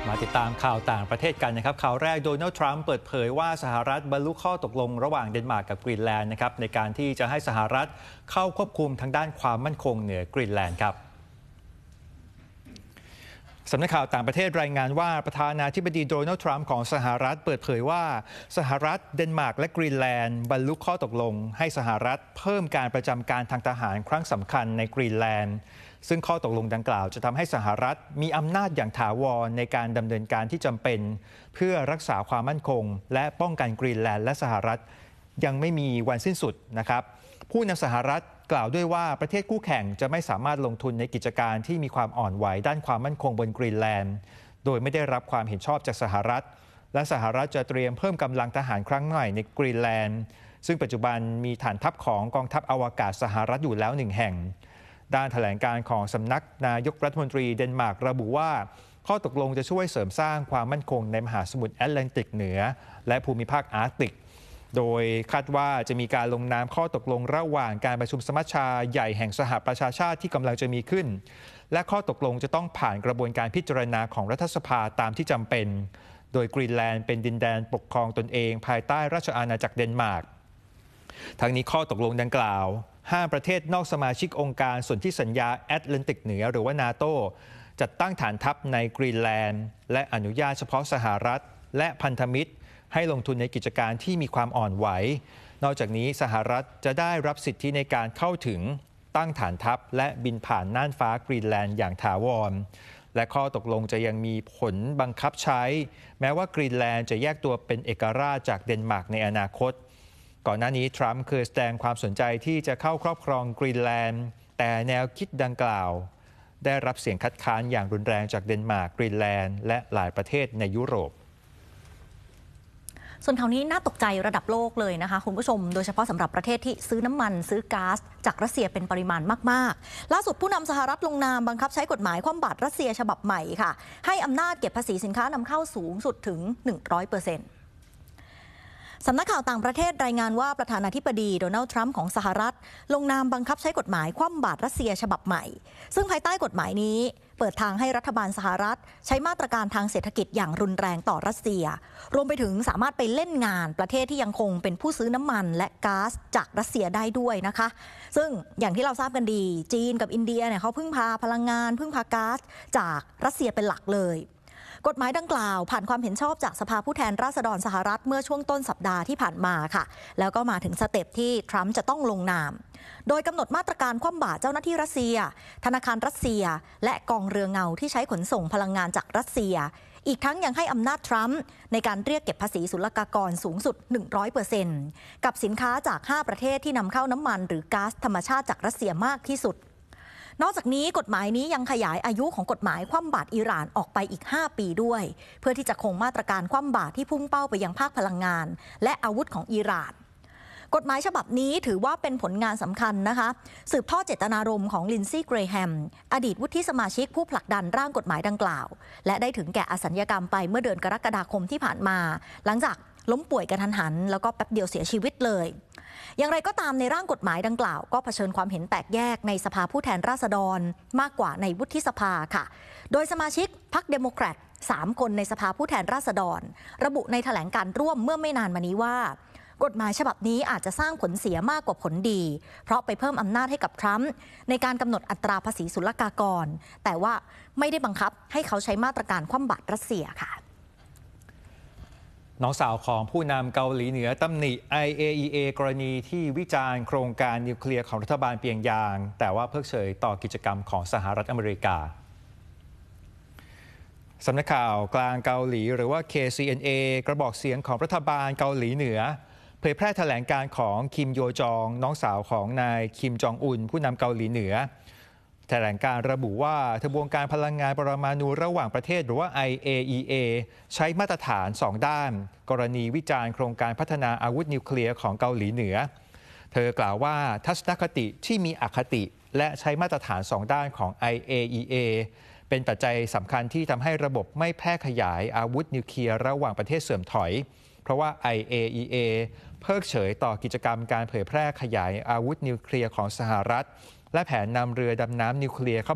มาติดตามข่าวต่างประเทศกันนะครับข่าวแรกโดนัลด์ทรัมป์เปิดเผยว่าสหรัฐบรรลุข้อตกลงระหว่างเดนมาร์กกับกรีนแลนด์นะครับในการที่จะให้สหรัฐเข้าควบคุมทางด้านความมั่นคงเหนือกรีนแลนด์ครับสำนักข่าวต่างประเทศรายงานว่าประธานาธิบดีโดนัลด์ทรัมป์ของสหรัฐเปิดเผยว่าสหรัฐเดนมาร์กและกรีนแลนด์บรรลุข้อตกลงให้สหรัฐเพิ่มการประจำการทางทหารครั้งสำคัญในกรีนแลนด์ซึ่งข้อตกลงดังกล่าวจะทำให้สหรัฐมีอำนาจอย่างถาวรในการดำเนินการที่จำเป็นเพื่อรักษาความมั่นคงและป้องกันกรีนแลนด์และสหรัฐยังไม่มีวันสิ้นสุดนะครับผู้นำสหรัฐกล่าวด้วยว่าประเทศคู่แข่งจะไม่สามารถลงทุนในกิจการที่มีความอ่อนไหวด้านความมั่นคงบนกรีนแลนด์โดยไม่ได้รับความเห็นชอบจากสหรัฐและสหรัฐจะเตรียมเพิ่มกำลังทหารครั้งใหม่ในกรีนแลนด์ซึ่งปัจจุบันมีฐานทัพของกองทัพอวกาศสหรัฐอยู่แล้ว1 แห่งด้านแถลงการของสำนักนายกรัฐมนตรีเดนมาร์กระบุว่าข้อตกลงจะช่วยเสริมสร้างความมั่นคงในมหาสมุทรแอตแลนติกเหนือและภูมิภาคอาร์กติกโดยคาดว่าจะมีการลงนามข้อตกลงระหว่างการประชุมสมัชชาใหญ่แห่งสหประชาชาติที่กำลังจะมีขึ้นและข้อตกลงจะต้องผ่านกระบวนการพิจารณาของรัฐสภาตามที่จำเป็นโดยกรีนแลนด์เป็นดินแดนปกครองตนเองภายใต้ราชอาณาจักรเดนมาร์กทั้งนี้ข้อตกลงดังกล่าวห้ามประเทศนอกสมาชิกองค์การสนธิสัญญาแอตแลนติกเหนือหรือว่านาโตจัดตั้งฐานทัพในกรีนแลนด์และอนุญาตเฉพาะสหรัฐและพันธมิตรให้ลงทุนในกิจการที่มีความอ่อนไหวนอกจากนี้สหรัฐจะได้รับสิทธิในการเข้าถึงตั้งฐานทัพและบินผ่านน่านฟ้ากรีนแลนด์อย่างถาวรและข้อตกลงจะยังมีผลบังคับใช้แม้ว่ากรีนแลนด์จะแยกตัวเป็นเอกราชจากเดนมาร์กในอนาคตก่อนหน้านี้ทรัมป์เคยแสดงความสนใจที่จะเข้าครอบครองกรีนแลนด์แต่แนวคิดดังกล่าวได้รับเสียงคัดค้านอย่างรุนแรงจากเดนมาร์กกรีนแลนด์และหลายประเทศในยุโรปส่วนข่าวนี้น่าตกใจระดับโลกเลยนะคะคุณผู้ชมโดยเฉพาะสำหรับประเทศที่ซื้อน้ำมันซื้อก๊าซจากรัสเซียเป็นปริมาณมากๆล่าสุดผู้นำสหรัฐลงนามบังคับใช้กฎหมายคว่ำบาตรรัสเซียฉบับใหม่ค่ะให้อำนาจเก็บภาษีสินค้านำเข้าสูงสุดถึง 100%สำนักข่าวต่างประเทศรายงานว่าประธานาธิบดีโดนัลด์ทรัมป์ของสหรัฐลงนามบังคับใช้กฎหมายคว่ำบาตรรัสเซียฉบับใหม่ซึ่งภายใต้กฎหมายนี้เปิดทางให้รัฐบาลสหรัฐใช้มาตรการทางเศรษฐกิจอย่างรุนแรงต่อรัสเซียรวมไปถึงสามารถไปเล่นงานประเทศที่ยังคงเป็นผู้ซื้อน้ำมันและก๊าซจากรัสเซียได้ด้วยนะคะซึ่งอย่างที่เราทราบกันดีจีนกับอินเดียเนี่ยเขาพึ่งพาพลังงานพึ่งพาก๊าซจากรัสเซียเป็นหลักเลยกฎหมายดังกล่าวผ่านความเห็นชอบจากสภาผู้แทนราษฎรสหรัฐเมื่อช่วงต้นสัปดาห์ที่ผ่านมาค่ะแล้วก็มาถึงสเต็ปที่ทรัมป์จะต้องลงนามโดยกำหนดมาตรการคว่ำบาตรเจ้าหน้าที่รัสเซียธนาคารรัสเซียและกองเรือเงาที่ใช้ขนส่งพลังงานจากรัสเซียอีกทั้งยังให้อำนาจทรัมป์ในการเรียกเก็บภาษีศุลกากรสูงสุด 100% กับสินค้าจาก5ประเทศที่นำเข้าน้ำมันหรือก๊าซธรรมชาติจากรัสเซียมากที่สุดนอกจากนี้กฎหมายนี้ยังขยายอายุของกฎหมายคว่ำบาตรอิหร่านออกไปอีก5 ปีด้วยเพื่อที่จะคงมาตรการคว่ำบาตรที่พุ่งเป้าไปยังภาคพลังงานและอาวุธของอิหร่านกฎหมายฉบับนี้ถือว่าเป็นผลงานสำคัญนะคะสืบทอดเจตนารมณ์ของลินซี่เกรแฮมอดีตวุฒิสมาชิกผู้ผลักดันร่างกฎหมายดังกล่าวและได้ถึงแก่อสัญญกรรมไปเมื่อเดือนกรกฎาคมที่ผ่านมาหลังจากล้มป่วยกระทันหันแล้วก็แป๊บเดียวเสียชีวิตเลยอย่างไรก็ตามในร่างกฎหมายดังกล่าวก็เผชิญความเห็นแตกแยกในสภาผู้แทนราษฎรมากกว่าในวุฒิสภาค่ะโดยสมาชิกพรรคเดโมแครต3 คนในสภาผู้แทนราษฎรระบุในแถลงการร่วมเมื่อไม่นานมานี้ว่ากฎหมายฉบับนี้อาจจะสร้างผลเสียมากกว่าผลดีเพราะไปเพิ่มอำนาจให้กับทรัมป์ในการกำหนดอัตราภาษีศุลกากรแต่ว่าไม่ได้บังคับให้เขาใช้มาตรการคว่ำบาตรรัสเซียค่ะน้องสาวของผู้นำเกาหลีเหนือตำหนิ IAEA กรณีที่วิจารณ์โครงการนิวเคลียร์ของรัฐบาลเปียงยางแต่ว่าเพิกเฉยต่อกิจกรรมของสหรัฐอเมริกาสำนักข่าวกลางเกาหลีหรือว่า KCNA กระบอกเสียงของรัฐบาลเกาหลีเหนือเผยแพร่แถลงการของคิมโยจองน้องสาวของนายคิมจองอุนผู้นำเกาหลีเหนือแถลงการระบุว่าขบวนการพลังงานปรมาณูระหว่างประเทศหรือว่า IAEA ใช้มาตรฐาน2 ด้านกรณีวิจารณ์โครงการพัฒนาอาวุธนิวเคลียร์ของเกาหลีเหนือเธอกล่าวว่าทัศนคติที่มีอคติและใช้มาตรฐาน2 ด้านของ IAEA เป็นปัจจัยสำคัญที่ทำให้ระบบไม่แพร่ขยายอาวุธนิวเคลียร์ระหว่างประเทศเสื่อมถอยเพราะว่า IAEA เพิกเฉยต่อกิจกรรมการเผยแพร่ขยายอาวุธนิวเคลียร์ของสหรัฐและแผนนำเรือดำน้ำนิวเคลียร์เข้า